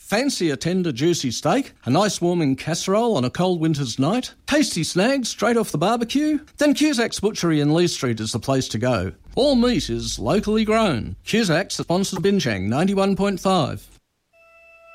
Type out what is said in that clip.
Fancy a tender, juicy steak? A nice warming casserole on a cold winter's night? Tasty snags straight off the barbecue? Then Cusack's Butchery in Lee Street is the place to go. All meat is locally grown. Cusack's sponsors Binchang 91.5.